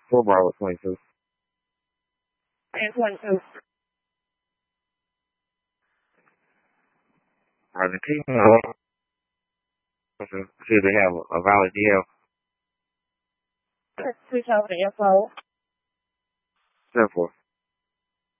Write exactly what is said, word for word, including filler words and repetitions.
Four bar with twenty-two. And twenty-two. Roger. Can you uh, see if they have a valid D L? Switch over to info. Ten four.